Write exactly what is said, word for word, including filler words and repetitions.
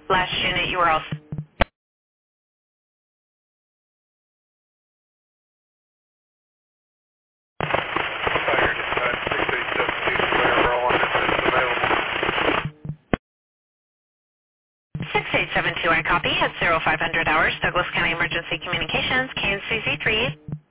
Last unit, you were all... Fire dispatch six eight seven two, wherever all units is available. six eight seven two, I copy at zero five hundred hours, Douglas County Emergency Communications, K N C Z three.